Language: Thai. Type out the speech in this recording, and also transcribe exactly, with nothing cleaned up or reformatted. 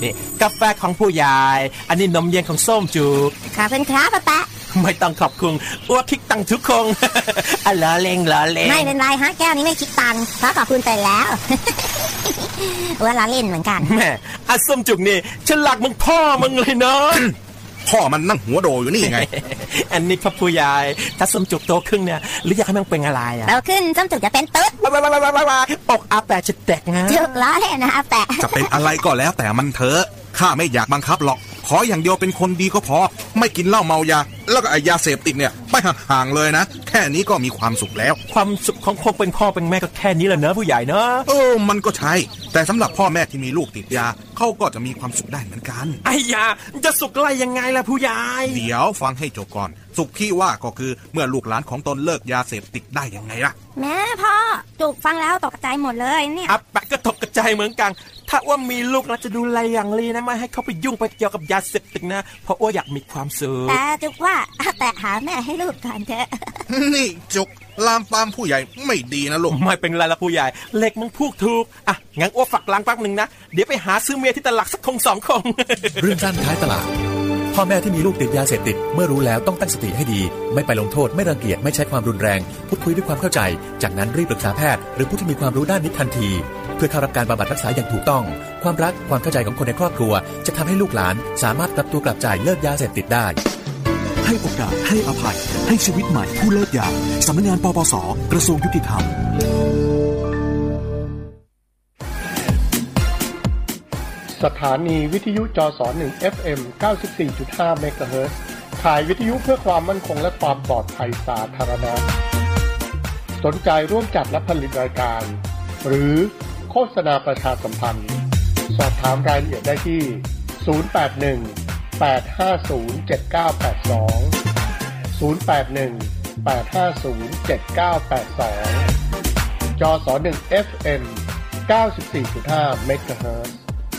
นี่กาแฟของผู้ใหญ่อันนี้นมเย็นของส้มจุกขอบคุณครับป๊าไม่ต้องขอบคุณอ้วกคิกตังทุกคงอ่ะล้อเล่งล้อเล่งไม่เป็นไรฮะแก้วนี้ไม่คิดตังเพราะขอบคุณไปแล้วอ้วกล้อเล่นเหมือนกันแม่อ่ะส้มจุกนี่ฉลาดมึงพ่อมึงเลยเนาะพ่อมันนั่งหัวโดอยู่นี่ไงอันนี้พ่อผู้ใหญ่ถ้าส้มจุกโตขึ้นเนี่ยหรืออยากให้มันเป็นอะไรอ่ะโตขึ้นส้มจุกจะเป็นตุ๊ดอกอาแปะจะแตกนะจุกล้อเล่นนะอาแปะจะเป็นอะไรก็แล้วแต่มันเถอะข้าไม่อยากบังคับหรอกขออย่างเดียวเป็นคนดีก็พอไม่กินเหล้าเมายาแล้วก็ไอ้ยาเสพติดเนี่ยไปห่างๆเลยนะแค่นี้ก็มีความสุขแล้วความสุขของคนเป็นพ่อเป็นแม่ก็แค่นี้แหละเนอะผู้ใหญ่เนอะเออมันก็ใช่แต่สำหรับพ่อแม่ที่มีลูกติดยาเขาก็จะมีความสุขได้เหมือนกันไอ้ยาจะสุขอะไรยังไงล่ะผู้ใหญ่เดี๋ยวฟังให้จบก่อนสุขที่ว่าก็คือเมื่อลูกหลานของตนเลิกยาเสพติดได้ยังไงล่ะแม่พ่อจุกฟังแล้วตกใจหมดเลยเนี่ยอ่ะแปะก็ตกใจเหมือนกันถ้าว่ามีลูกเราจะดูแลอย่างดีนะไม่ให้เขาไปยุ่งไปเกี่ยวกับยาเสพติดนะเพราะว่าอยากมีความสุขแต่จุกว่าแต่หาแม่ให้ลูกก่อนเถอะนี่จุกลามปามผู้ใหญ่ไม่ดีนะลูกไม่เป็นไรละผู้ใหญ่เล็กมึงพูดถูกอ่ะงั้นอ้วฝักล้างแป๊บนึงนะเดี๋ยวไปหาซื้อเมียที่ตลาดสักคงสองคงเรื่องสั้นท้ายตลาดพ่อแม่ที่มีลูกติดยาเสพติดเมื่อรู้แล้วต้องตั้งสติให้ดีไม่ไปลงโทษไม่รังเกียจไม่ใช้ความรุนแรงพูดคุยด้วยความเข้าใจจากนั้นรีบปรึกษาแพทย์หรือผู้ที่มีความรู้ด้านนี้ทันทีเพื่อเข้ารับการบำบัดรักษาอย่างถูกต้องความรักความเข้าใจของคนในครอบครัวจะทำให้ลูกหลานสามารถกลับตัวกลับใจเลิกยาเสพติดได้ให้โอกาสให้อภัยให้ชีวิตใหม่ผู้เลิกยาสำนักงานปปส.กระทรวงยุติธรรมสถานีวิทยุจสหนึ่ง เอฟ เอ็ม เก้าสิบสี่จุดห้า เมกะเฮิรตซ์ถ่ายวิทยุเพื่อความมั่นคงและความปลอดภัยสาธารณะสนใจร่วมจัดและผลิตรายการหรือโฆษณาประชาสัมพันธ์สอบถามรายละเอียดได้ที่ศูนย์ แปด หนึ่ง แปด ห้า ศูนย์ เจ็ด เก้า แปด สองศูนย์ แปด หนึ่ง แปด ห้า ศูนย์ เจ็ด เก้า แปด สองจสหนึ่ง เอฟ เอ็ม เก้าสิบสี่จุดห้า เมกะเฮิรตซ์